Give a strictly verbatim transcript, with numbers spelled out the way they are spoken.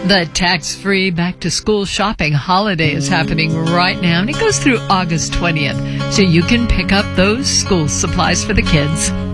The tax-free back-to-school shopping holiday is happening right now, and it goes through August twentieth, so you can pick up those school supplies for the kids.